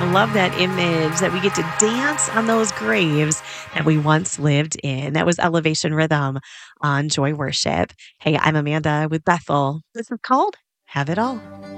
love that image that we get to dance on those graves that we once lived in. That was Elevation Rhythm on Joy Worship. Hey, I'm Amanda with Bethel. This is called Have It All.